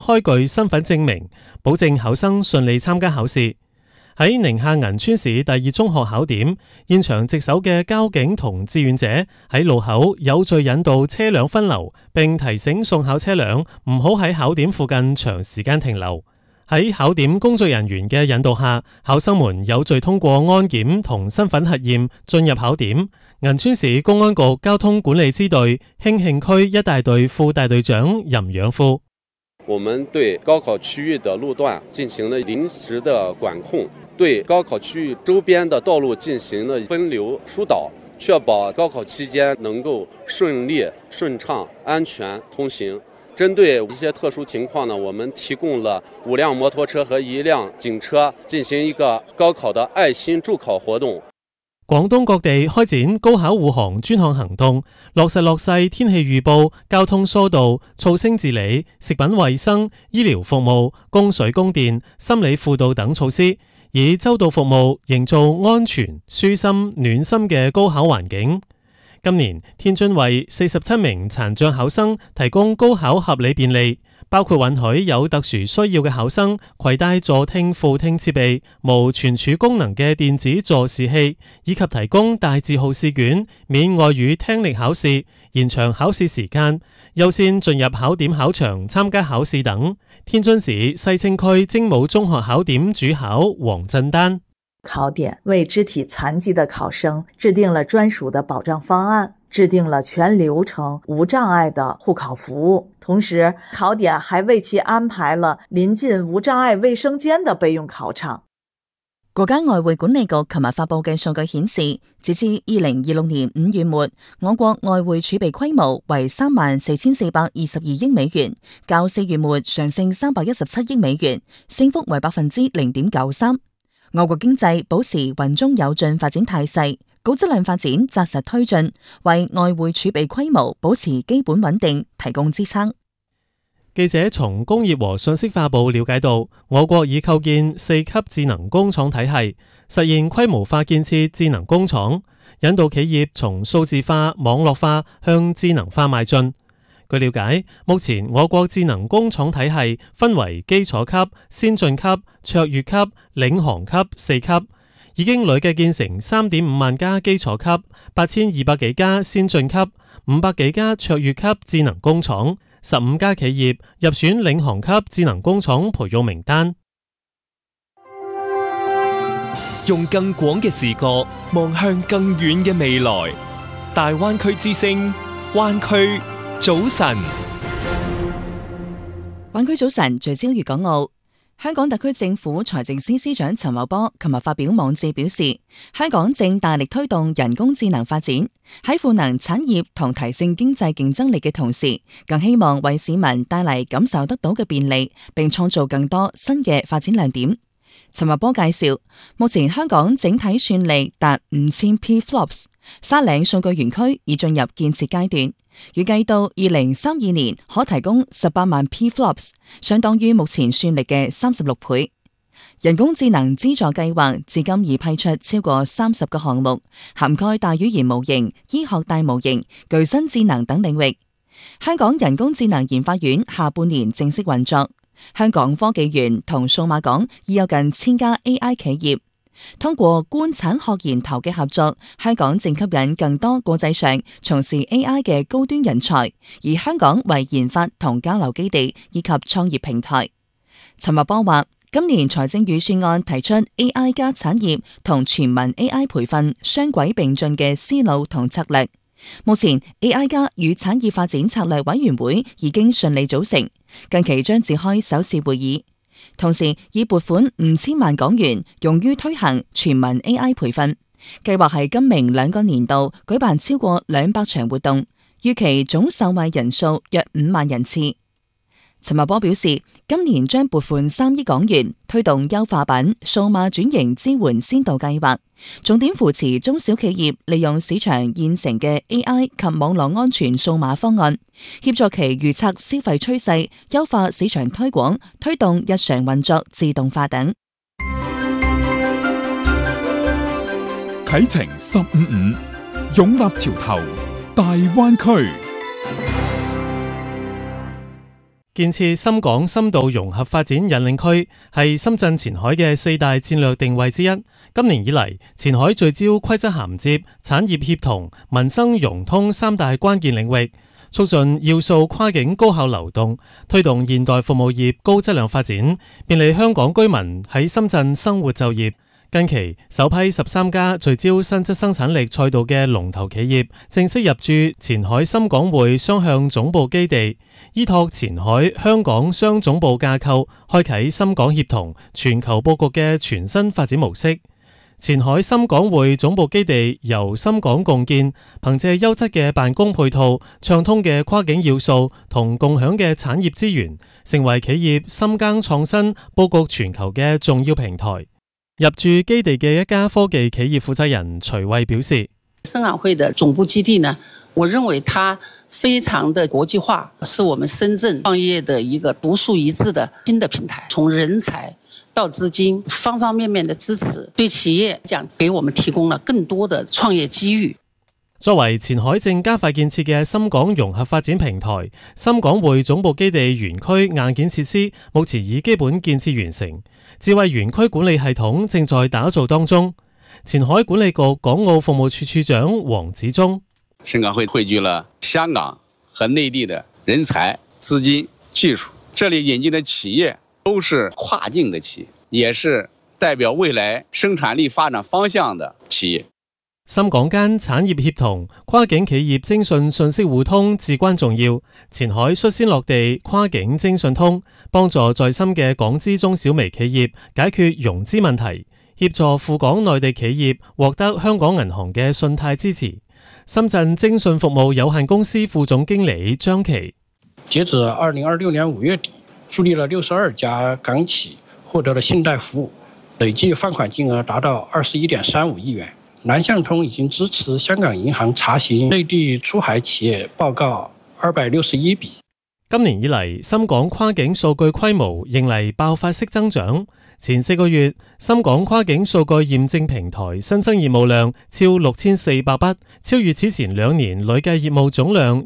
開具身份證明，保證考生順利參加考試。喺寧夏銀川市第二中學考點，現場值守嘅交警同志願者喺路口有序引導車輛分流，並提醒送考車輛唔好喺考點附近長時間停留。喺考點工作人員嘅引導下，考生們有序通過安檢同身份核驗進入考點。銀川市公安局交通管理支隊興慶區一大隊副大隊長任養富： 我們對高考區域的路段進行了臨時的管控，對高考區域周邊的道路進行了分流疏導，確保高考期間能夠順利、順暢、安全通行。針對一些特殊情況呢，我們提供了5輛摩托車和1輛警車，進行一個高考的愛心助考活動。 廣東各地開展高考護航專項行動，落實天氣預報、交通疏導、噪聲治理、食品衛生、醫療服務、供水供電、心理輔導等措施，以周到服務營造安全、舒心、暖心嘅高考環境。今年天津為47名殘障考生提供高考合理便利，包括允許有特殊需要嘅考生攜帶助聽輔聽設備、無存儲功能嘅電子助視器，以及提供大字號試卷、免外語聽力考試、延長考試時間、優先進入考點考場參加考試等。天津市西青區精武中學考點主考黃振丹： 考點為肢體殘疾的考生制定了專屬的保障方案，制定了全流程無障礙的護考服務，同時考點還為其安排了臨近無障礙衛生間的備用考場。 國家外匯管理局琴日發佈嘅數據顯示，截至2026年5月末，我國外匯儲備規模為34,422億美元，較4月末上升317億美元，升幅為0.93%。我國經濟保持穩中有進發展態勢，高質量發展紮實推進，為外匯儲備規模保持基本穩定提供支撐。 記者從工業和信息化部了解到，我國已構建4級智能工廠體系，實現規模化建設智能工廠，引導企業從數字化、網絡化向智能化邁進。據了解，目前我國智能工廠體系分為基礎級、先進級、卓越級、領航級4級，已經累計建成3.5萬家基礎級、8200幾家先進級、500幾家卓越級智能工廠，15家企業入選領航級智能工廠培育名單。 用更廣嘅視角望向更遠嘅未來，大灣區之聲，灣區早晨， 灣區早晨聚焦粵港澳。香港特區政府財政司司長陳茂波琴日發表網誌表示，香港正大力推動人工智能發展，喺賦能產業同提升經濟競爭力嘅同時，更希望為市民帶嚟感受得到嘅便利，並創造更多新嘅發展亮點。陳茂波介紹，目前香港整體算力達5000 Pflops， 沙嶺數據園區已進入建設階段，預計到2032年可提供18萬 Pflops， 相當於目前算力嘅36倍。人工智能資助計劃至今已批出超過30個項目，涵蓋大語言模型、醫學大模型、具身智能等領域。香港人工智能研發院下半年正式運作。香港科技園同數碼港已有近1000家 AI 企業，通過官產學研投嘅合作，香港正吸引更多國際上從事 AI 嘅高端人才，而香港為研發同交流基地以及創業平台。陳茂波話，今年財政預算案提出 AI 加產業同全民 AI 培訓雙軌並進嘅思路同策略。目前 AI 加與產業發展策略委員會已經順利組成，近期將召開首次會議，同時以撥款5000萬港元用於推行全民 AI 培訓，計劃係今明2個年度舉辦超過200場活動，預期總受惠人數約5萬人次。陳茂波表示，今年將撥款3億港元推動優化版數碼轉型支援先導計劃，重點扶持中小企業利用市場現成嘅 AI 及網絡安全數碼方案，協助其預測消費趨勢，優化市場推廣，推動日常運作自動化等。 啟程155，擁立潮頭，大灣區。 建設深港深度融合發展引領區，係深圳前海嘅4大戰略定位之一。今年以嚟，前海聚焦規則銜接、產業協同、民生融通3大關鍵領域，促進要素跨境高效流動，推動現代服務業高質量發展，便利香港居民喺深圳生活就業。近期，首批13家聚焦新質生產力賽道嘅龍頭企業正式入駐前海深港匯雙向總部基地，依託前海香港雙總部架構，開啟深港協同、全球佈局嘅全新發展模式。前海深港匯總部基地由深港共建，憑借優質嘅辦公配套、暢通嘅跨境要素同共享嘅產業資源，成為企業深耕創新、佈局全球嘅重要平台。入駐基地嘅一家科技企業負責人徐慧表示， 深港匯的總部基地呢，我認為它非常的國際化，是我們深圳創業的一個獨樹一幟的新的平台，從人才到資金方方面面的支持，對企業講給我們提供了更多的創業機遇。 作為前海正加快建設嘅深港融合發展平台，深港匯總部基地園區硬件設施目前已基本建設完成，智慧園區管理系統正在打造當中。前海管理局港澳服務處處長黃子忠， 深港匯匯聚了香港和內地的人才、資金、技術，這裡引進的企業都是跨境的企業，也是代表未來生產力發展方向的企業。 深港間產業協同、跨境企業徵信信息互通至關重要。前海率先落地跨境徵信通，幫助在深嘅港資中小微企業解決融資問題，協助赴港內地企業獲得香港銀行嘅信貸支持。深圳徵信服務有限公司副總經理張琪， 截至2026年5月底，助力了62家港企獲得了信貸服務，累計放款金額達到21.35億元。南向通已經支持香港銀行查詢內地出海企業報告261筆。 今年以嚟，深港跨境數據規模迎嚟爆發式增長。前4個月，深港跨境數據驗證平台新增業務量超6400筆，超越此前2年累計業務總量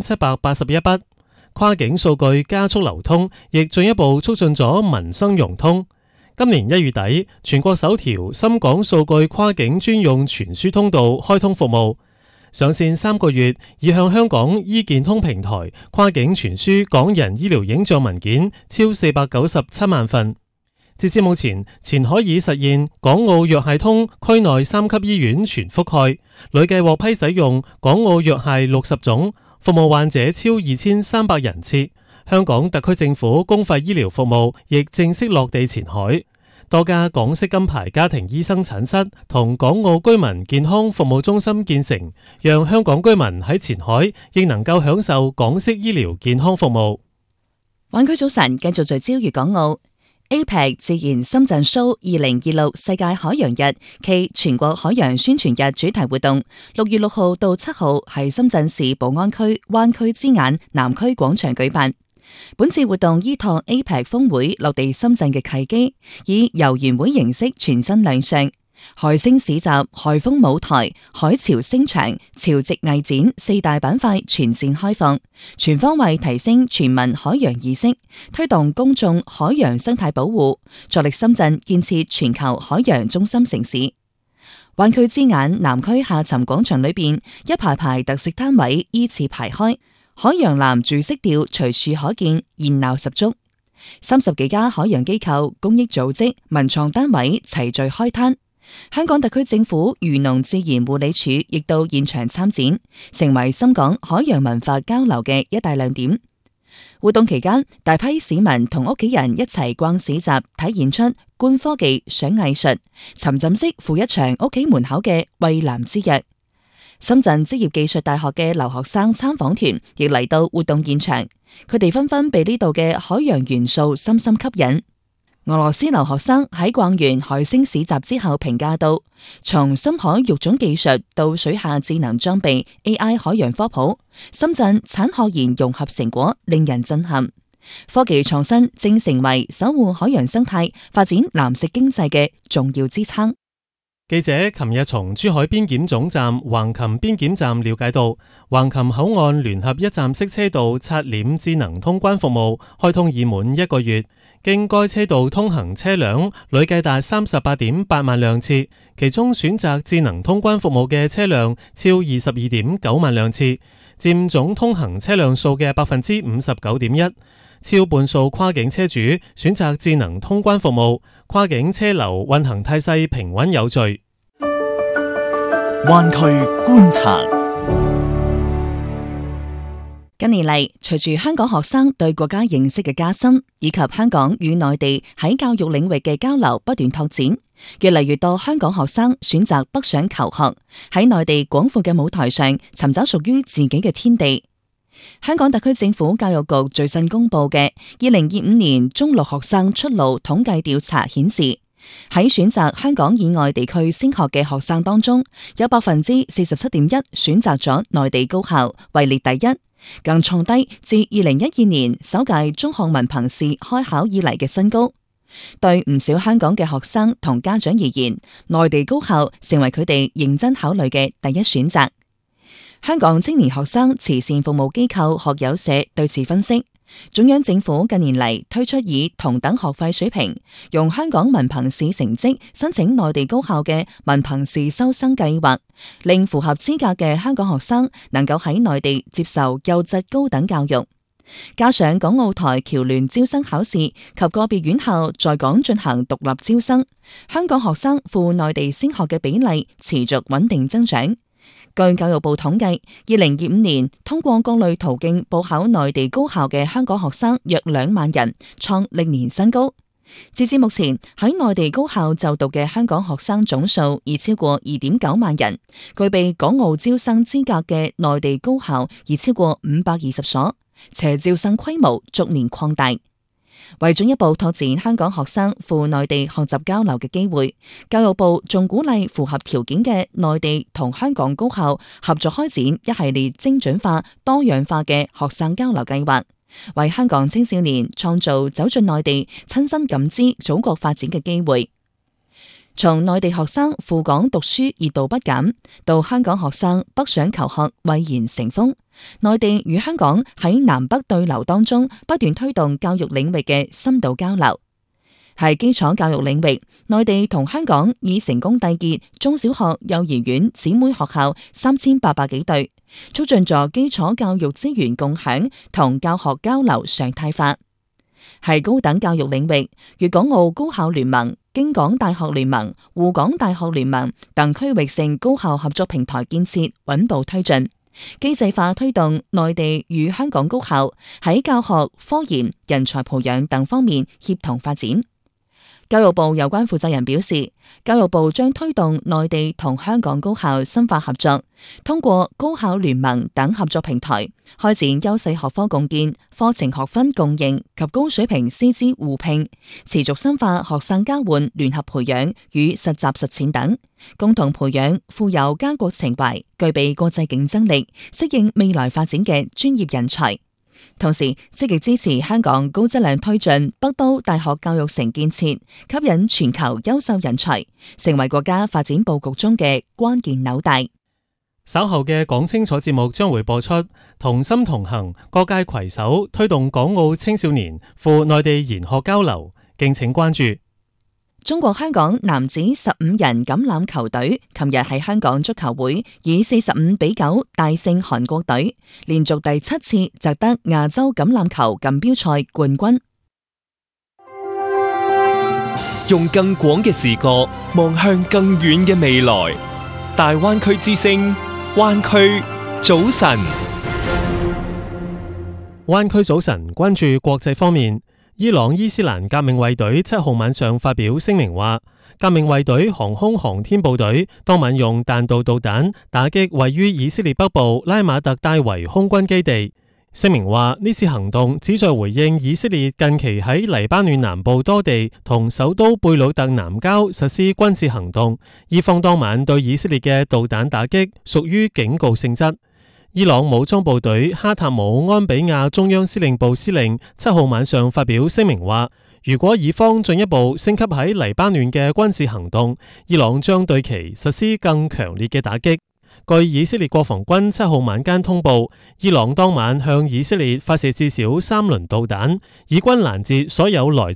2781筆。跨境數據加速流通，亦進一步促進咗民生融通。今年1月底，全國首條深港數據跨境專用傳輸通道開通服務，上線3個月，已向香港醫健通平台跨境傳輸港人醫療影像文件超497萬份。截至目前，前海已實現港澳藥械通區內3級醫院全覆蓋，累計獲批使用港澳藥械60種，服務患者超2300人次。香港特區政府公費醫療服務亦正式落地前海，多家港式金牌家庭醫生診室同港澳居民健康服務中心建成，讓香港居民喺前海亦能夠享受港式醫療健康服務。 灣區早晨繼續聚焦粵港澳。APEC 自然深圳 Show 2026世界海洋日暨全國海洋宣傳日主題活動6月6號到7號喺深圳市寶安區灣區之眼南區廣場舉辦。本次活動依託 APEC 峰會落地深圳嘅契機，以遊園會形式全新亮相。海星市集、海風舞台、海潮聲場、潮汐藝展4大板塊全線開放，全方位提升全民海洋意識，推動公眾海洋生態保護，助力深圳建設全球海洋中心城市。灣區之眼南區下沉廣場裏邊，一排排特色攤位依次排開，海洋藍住色調隨處可見，熱鬧十足。30幾家海洋機構、公益組織、文創單位齊聚開攤。香港特區政府漁農自然護理署亦到現場參展，成為深港海洋文化交流嘅一大亮點。活動期間，大批市民同屋企人一齊逛市集，體驗出觀科技、賞藝術、沉浸式赴一場屋企門口嘅蔚藍之約。深圳職業技術大學嘅留學生參訪團亦嚟到活動現場，佢哋紛紛被呢度嘅海洋元素深深吸引。俄羅斯留學生喺逛完海星市集之後評價到，從深海育種技術到水下智能裝備 AI 海洋科普，深圳產學研融合成果令人震撼。科技創新正成為守護海洋生態、發展藍色經濟嘅重要支撐。 記者琴日從珠海邊檢總站橫琴邊檢站了解到，橫琴口岸聯合一站式車道刷臉智能通關服務開通已滿1個月，經該車道通行車輛累計達 38.8 萬輛次，其中選擇智能通關服務嘅車輛超 22.9 萬輛次，佔總通行車輛數嘅 59.1%。超半數跨境車主選擇智能通關服務，跨境車流運行態勢平穩有序。 灣區觀察。 近年嚟，隨住香港學生對國家認識嘅加深，以及香港與內地喺教育領域嘅交流不斷拓展，越嚟越多香港學生選擇北上求學，喺內地廣闊嘅舞台上尋找屬於自己嘅天地。香港特區政府教育局最新公布嘅2025年中六學生出路統計調查顯示，喺選擇香港以外地區升學嘅學生當中，有 47.1% 選擇咗內地高校，位列第一，更創低自2012年首屆中學文憑試開考以嚟嘅新高。對唔少香港嘅學生同家長而言，內地高校成為佢哋認真考慮嘅第一選擇。香港青年學生慈善服務機構學友社對此分析，中央政府近年嚟推出以同等學費水平，用香港文憑試成績申請內地高校嘅文憑試收生計劃，令符合資格嘅香港學生能夠喺內地接受優質高等教育。加上港澳台僑聯招生考試及個別院校在港進行獨立招生，香港學生赴內地升學嘅比例持續穩定增長。據教育部統計，2025年通過各類途徑報考內地高校嘅香港學生約2萬人，創歷年新高。截至目前，喺內地高校就讀嘅香港學生總數已超過 2.9 萬人，具備港澳招生資格嘅內地高校已超過520所，且招生規模逐年擴大。為進一步拓展香港學生赴內地學習交流嘅機會，教育部仲鼓勵符合條件嘅內地同香港高校合作開展一系列精準化、多樣化嘅學生交流計劃，為香港青少年創造走進內地、親身感知祖國發展嘅機會。從內地學生赴港讀書熱度不減，到香港學生北上求學蔚然成風，內地與香港喺南北對流當中不斷推動教育領域嘅深度交流。喺基礎教育領域，內地同香港已成功締結中小學、幼兒園姊妹學校3800幾對，促進咗基礎教育資源共享同教學交流常態化。喺高等教育領域，粵港澳高校聯盟、京港大學聯盟、滬港大學聯盟等區域性高校合作平台建設穩步推進，機制化推動內地與香港高校喺教學、科研、人才培養等方面協同發展。教育部有關負責人表示，教育部將推動內地同香港高校深化合作，通過高校聯盟等合作平台，開展優勢學科共建、課程學分共認及高水平師資互聘，持續深化學生交換、聯合培養與實習實踐等，共同培養富有家國情懷、具備國際競爭力、適應未來發展嘅專業人才。同時，積極支持香港高質量推進北都大學教育城建設，吸引全球優秀人才，成為國家發展佈局中嘅關鍵紐帶。 稍後嘅講清楚節目將會播出，同心同行，各界攜手推動港澳青少年赴內地研學交流，敬請關注。 中國香港男子15人橄欖球隊琴日喺香港足球會以45-9大勝韓國隊，連續第7次奪得亞洲橄欖球錦標賽冠軍。 用更廣嘅視角望向更遠嘅未來，大灣區之聲，灣區早晨。 灣區早晨，關注國際方面。伊朗伊斯蘭革命衛隊7號晚上發表聲明話，革命衛隊航空航天部隊當晚用彈道導彈打擊位於以色列北部拉馬特戴維空軍基地。聲明話，呢次行動旨在回應以色列近期喺黎巴嫩南部多地同首都貝魯特南郊實施軍事行動，伊方當晚對以色列嘅導彈打擊屬於警告性質。伊朗武裝部隊哈塔姆安比亞中央司令部司令7號晚上發表聲明話， 如果以方進一步升級喺黎巴嫩嘅軍事行動，伊朗將對其實施更強烈嘅打擊。據以色列國防軍7號晚間通報，伊朗當晚向以色列發射至少3輪導彈，以軍攔截所有來